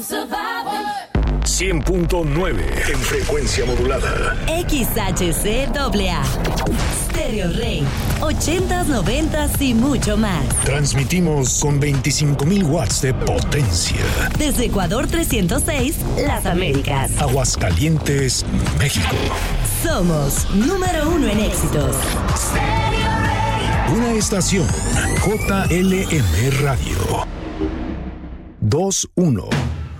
100.9 en frecuencia modulada. XHCAA. Stereo Rey. 80s, 90s y mucho más. Transmitimos con 25,000 watts de potencia. Desde Ecuador 306, Las Américas. Aguascalientes, México. Somos número 1 en éxitos. Stereo Rey. Una estación JLM Radio. 2-1.